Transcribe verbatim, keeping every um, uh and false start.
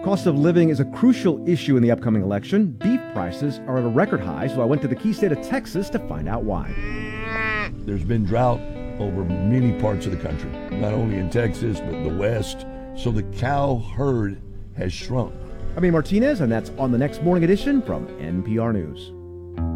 Cost of living is a crucial issue in the upcoming election. Beef prices are at a record high, so I went to the key state of Texas to find out why. There's been drought over many parts of the country, not only in Texas, but the West. So the cow herd has shrunk. I'm Martinez, and that's on the next Morning Edition from N P R News.